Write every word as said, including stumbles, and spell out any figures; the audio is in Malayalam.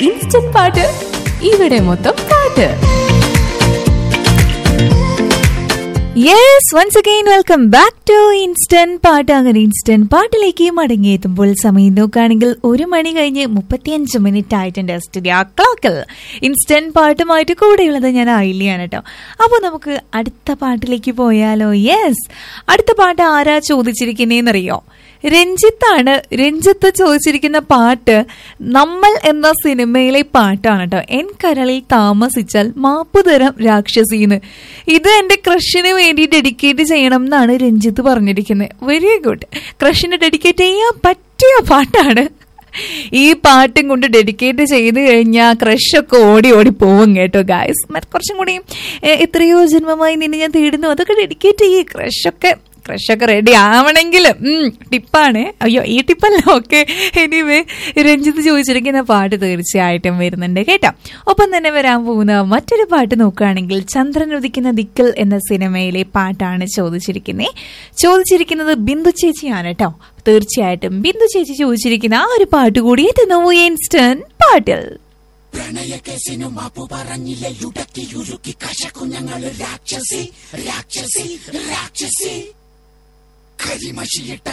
ഇൻസ്റ്റന്റ് പാട്ട് ഇവിടെ മൊത്തം പാട്ട്. Yes, once again welcome back to instant പാട്ട്. അങ്ങനെ ഇൻസ്റ്റന്റ് പാട്ടിലേക്ക് മടങ്ങിയെത്തുമ്പോൾ സമയം നോക്കുകയാണെങ്കിൽ ഒരു മണി കഴിഞ്ഞ് മുപ്പത്തിയഞ്ച് മിനിറ്റ് ആയിട്ടുണ്ട്. സ്റ്റുഡിയോ ക്ലോക്കിൽ ഇൻസ്റ്റന്റ് പാട്ടുമായിട്ട് കൂടെയുള്ളത് ഞാൻ ആയില്ലാണ് കേട്ടോ. അപ്പോൾ നമുക്ക് അടുത്ത പാട്ടിലേക്ക് പോയാലോ? യെസ്, അടുത്ത പാട്ട് ആരാ ചോദിച്ചിരിക്കുന്നതെന്നറിയോ? രഞ്ജിത്താണ്. രഞ്ജിത്ത് ചോദിച്ചിരിക്കുന്ന പാട്ട് നമ്മൾ എന്ന സിനിമയിലെ പാട്ടാണ് കേട്ടോ. എൻ കരളിൽ താമസിച്ചാൽ മാപ്പുതരം രാക്ഷസീന്ന്. ഇത് എന്റെ ക്രഷിന് വേണ്ടി ഡെഡിക്കേറ്റ് ചെയ്യണം എന്നാണ് രഞ്ജിത്ത് പറഞ്ഞിരിക്കുന്നത്. Very good. ക്രഷിന് ഡെഡിക്കേറ്റ് ചെയ്യാൻ പറ്റിയ പാട്ടാണ്. ഈ പാട്ടും കൊണ്ട് ഡെഡിക്കേറ്റ് ചെയ്ത് കഴിഞ്ഞാൽ ക്രഷൊക്കെ ഓടി ഓടി പോവും കേട്ടോ ഗായ്സ്. കുറച്ചും കൂടി എത്രയോ ജന്മമായി നിന്നെ ഞാൻ തേടുന്നു, അതൊക്കെ ഡെഡിക്കേറ്റ് ചെയ്യേ. ക്രഷൊക്കെ ക്രഷൊക്കെ റെഡി ആവണമെങ്കിൽ ടിപ്പാണ്. അയ്യോ, ഈ ടിപ്പല്ല. ഓക്കെ, എനിവേ രഞ്ജിത്ത് ചോദിച്ചിരിക്കുന്ന പാട്ട് തീർച്ചയായിട്ടും വരുന്നുണ്ട് കേട്ടോ. ഒപ്പം തന്നെ വരാൻ പോകുന്ന മറ്റൊരു പാട്ട് നോക്കുകയാണെങ്കിൽ ചന്ദ്രൻ ഉദിക്കുന്ന ദിക്കിൽ എന്ന സിനിമയിലെ പാട്ടാണ് ചോദിച്ചിരിക്കുന്നത്. ചോദിച്ചിരിക്കുന്നത് ബിന്ദു ചേച്ചിയാണ് കേട്ടോ. തീർച്ചയായിട്ടും ബിന്ദു ചേച്ചി ചോദിച്ചിരിക്കുന്ന ആ ഒരു പാട്ട് കൂടി എത്തുന്നു ഇൻസ്റ്റന്റ് പാട്ടിൽ. പ്രണയക്കേസിനു മാപ്പു പറഞ്ഞില്ലേ, യുടക്കി യുരുക്കി കശക്കുഞ്ഞങ്ങള് രാക്ഷസി രാക്ഷസി രാക്ഷസി കരിമഷിയിട്ട